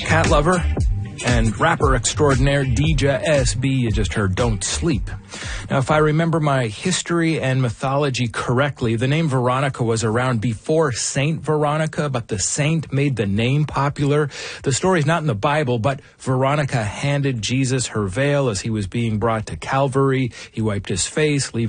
cat lover and rapper extraordinaire Deeja S.B. You just heard Don't Sleep. Now, if I remember my history and mythology correctly, the name Veronica was around before Saint Veronica, but the saint made the name popular. The story's not in the Bible, but Veronica handed Jesus her veil as he was being brought to Calvary. He wiped his face, leaving